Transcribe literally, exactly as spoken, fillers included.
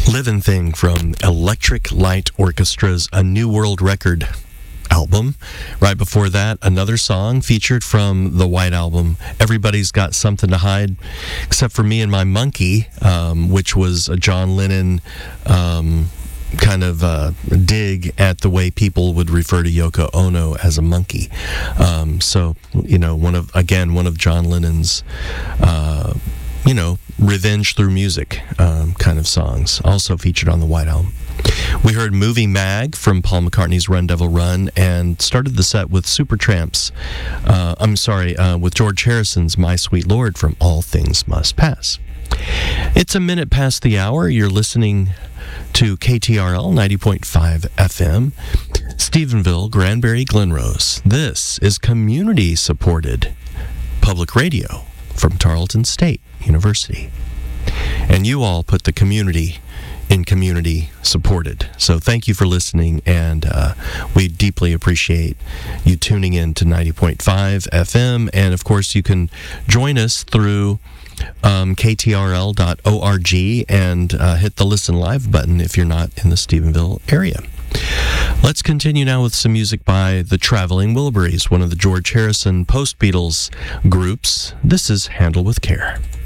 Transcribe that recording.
Livin' Thing from Electric Light Orchestra's A New World Record album. Right before that, another song featured from the White Album, Everybody's Got Something to Hide, Except for Me and My Monkey, um, which was a John Lennon um, kind of uh, dig at the way people would refer to Yoko Ono as a monkey. Um, so, you know, one of, again, one of John Lennon's uh, you know, revenge through music um, kind of songs, also featured on the White Album. We heard Movie Mag from Paul McCartney's Run Devil Run, and started the set with Supertramp's, uh, I'm sorry, uh, with George Harrison's My Sweet Lord from All Things Must Pass. It's a minute past the hour. You're listening to K T R L ninety point five F M, Stephenville, Granbury, Glenrose. This is community-supported public radio from Tarleton State University. And you all put the community in community supported. So thank you for listening, and uh, we deeply appreciate you tuning in to ninety point five F M. And of course, you can join us through um, K T R L dot org and uh, hit the Listen Live button if you're not in the Stephenville area. Let's continue now with some music by the Traveling Wilburys, one of the George Harrison post-Beatles groups. This is Handle with Care.